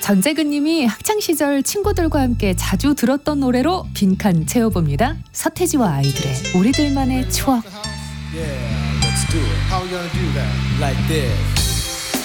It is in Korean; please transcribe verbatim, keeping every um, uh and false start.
전재근님이 학창시절 친구들과 함께 자주 들었던 노래로 빈칸 채워봅니다. 서태지와 아이들의 우리들만의 추억. Yeah, let's do it. How are we gonna do that? Like this.